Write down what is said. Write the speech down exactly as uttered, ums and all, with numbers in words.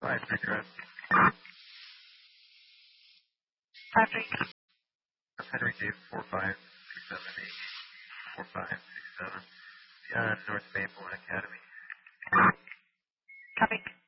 Five, three, correct. Five, three. Henry Cave, four, five, six, seven, eight, four, five, six, seven. Beyond North Maple Academy. Copy.